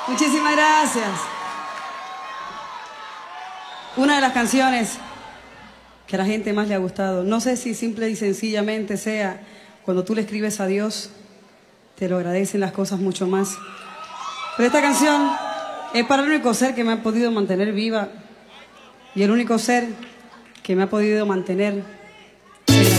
Muchísimas gracias. Una de las canciones que a la gente más le ha gustado, no sé si simple y sencillamente sea cuando tú le escribes a Dios, te lo agradecen las cosas mucho más. Pero esta canción es para el único ser que me ha podido mantener viva y el único ser que me ha podido mantener